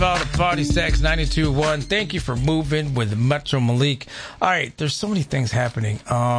About a Party Stacks 92.1. Thank you for moving with Metro Malik. All right, there's so many things happening.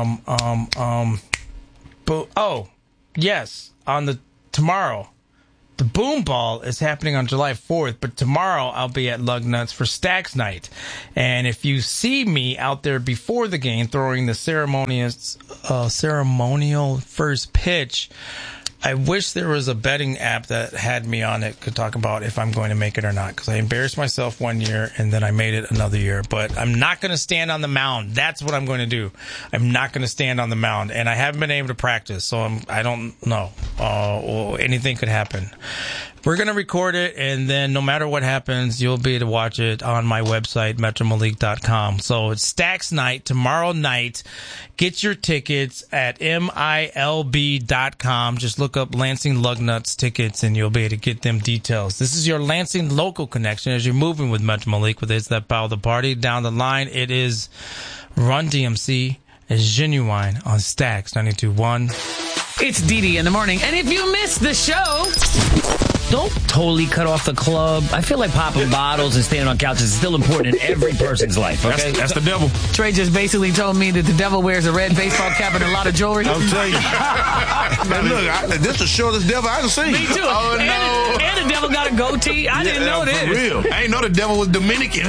Yes, tomorrow. The Boom Ball is happening on July 4th, but tomorrow I'll be at Lugnuts for Stacks Night. And if you see me out there before the game throwing the ceremonial first pitch, I wish there was a betting app that had me on it, could talk about if I'm going to make it or not, because I embarrassed myself one year and then I made it another year. But I'm not going to stand on the mound. That's what I'm going to do. I'm not going to stand on the mound, and I haven't been able to practice, so I don't know. Anything could happen. We're going to record it, and then no matter what happens, you'll be able to watch it on my website, metromalik.com. So it's Stacks Night, tomorrow night. Get your tickets at milb.com. Just look up Lansing Lugnuts tickets, and you'll be able to get them details. This is your Lansing local connection as you're moving with Metro Malik with It's That Power of the Party. Down the line, it is Run DMC as Genuine on Stacks 92.1. It's Dee in the morning, and if you missed the show, don't totally cut off the club. I feel like popping bottles and standing on couches is still important in every person's life, okay? That's the devil. Trey just basically told me that the devil wears a red baseball cap and a lot of jewelry. I'll tell you. Man, look, this is the shortest devil I can see. Me too. Oh, no. And the devil got a goatee. I didn't know this. For real. I ain't know the devil was Dominican.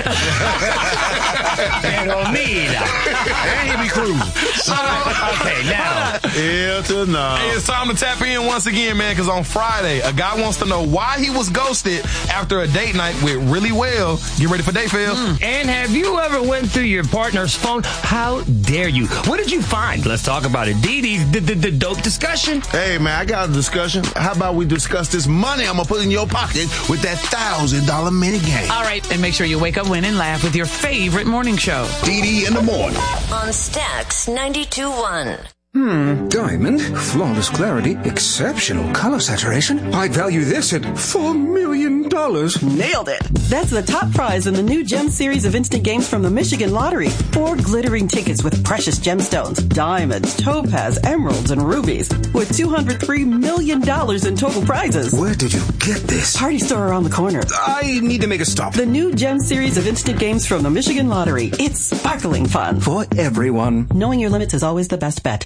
Pero mira. And he be cruising. Okay, now. Hey, it's time to tap in once again, man, because on Friday, a guy wants to know why he was ghosted after a date night with Really Well. Get ready for Date Fail. And have you ever went through your partner's phone? How dare you? What did you find? Let's talk about it. Dee the dope discussion. Hey, man, I got a discussion. How about we discuss this money I'm going to put in your pocket with that $1,000 mini game? All right, and make sure you wake up, win, and laugh with your favorite morning show. Dee in the morning. On Stacks 92.1. Diamond, flawless clarity, exceptional color saturation. I'd value this at $4 million. Nailed it. That's the top prize in the new Gem series of instant games from the Michigan Lottery. 4 glittering tickets with precious gemstones, diamonds, topaz, emeralds, and rubies, with $203 million in total prizes. Where did you get this? Party store around the corner. I need to make a stop. The new Gem series of instant games from the Michigan Lottery. It's sparkling fun. For everyone. Knowing your limits is always the best bet.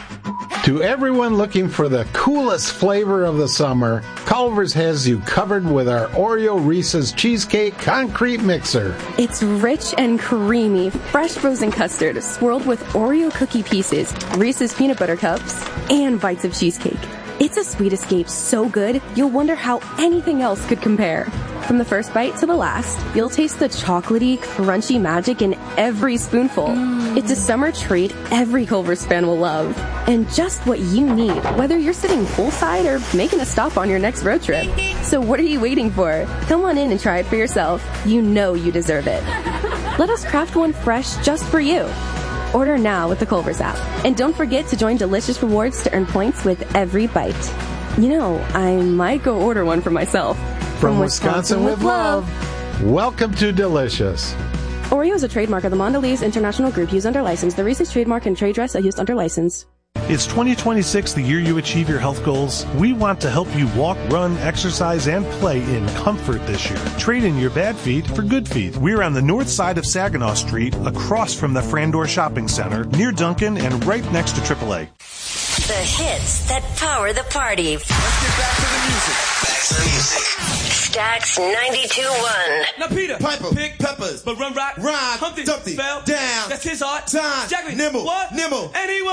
To everyone looking for the coolest flavor of the summer, Culver's has you covered with our Oreo Reese's Cheesecake Concrete Mixer. It's rich and creamy, fresh frozen custard swirled with Oreo cookie pieces, Reese's peanut butter cups, and bites of cheesecake. It's a sweet escape so good, you'll wonder how anything else could compare. From the first bite to the last, you'll taste the chocolatey, crunchy magic in every spoonful. It's a summer treat every Culver's fan will love. And just what you need, whether you're sitting poolside or making a stop on your next road trip. So what are you waiting for? Come on in and try it for yourself. You know you deserve it. Let us craft one fresh just for you. Order now with the Culver's app. And don't forget to join Delicious Rewards to earn points with every bite. You know, I might go order one for myself. From Wisconsin with love. Welcome to Delicious. Oreo is a trademark of the Mondelez International Group used under license. The Reese's trademark and trade dress are used under license. It's 2026, the year you achieve your health goals. We want to help you walk, run, exercise, and play in comfort this year. Trade in your bad feet for good feet. We're on the north side of Saginaw Street, across from the Frandor Shopping Center, near Duncan, and right next to AAA. The hits that power the party. Let's get back to the music. Stacks 92.1. Now Peter, Piper, pick peppers, but run rock, Rhyme, Humpty, Dumpty, fell down, that's his art. time, Jackie, nimble, what? nimble, And he was